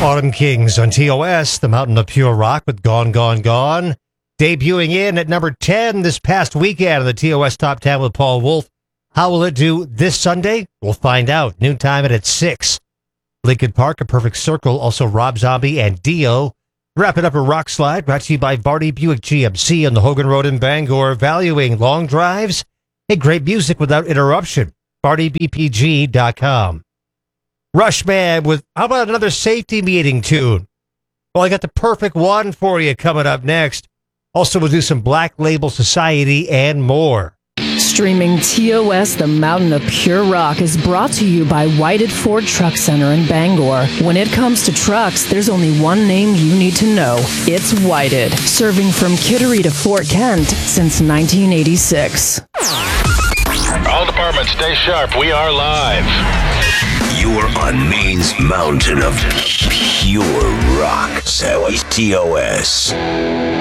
Autumn Kings on TOS, the Mountain of Pure Rock with Gone, Gone, Gone. Debuting in at number 10 this past weekend in the TOS Top 10 with Paul Wolf. How will it do this Sunday? We'll find out. Noontime at 6. Lincoln Park, A Perfect Circle, also Rob Zombie and Dio. Wrap it up a rock slide brought to you by Vardy Buick GMC on the Hogan Road in Bangor, valuing long drives and great music without interruption. VardyBPG.com. Rushman with, how about another safety meeting tune? Well, I got the perfect one for you coming up next. Also, we'll do some Black Label Society and more. Streaming TOS, the Mountain of Pure Rock, is brought to you by Whited Ford Truck Center in Bangor. When it comes to trucks, there's only one name you need to know. It's Whited, serving from Kittery to Fort Kent since 1986. All departments, stay sharp. We are live. You're on Maine's mountain of pure rock. So TOS.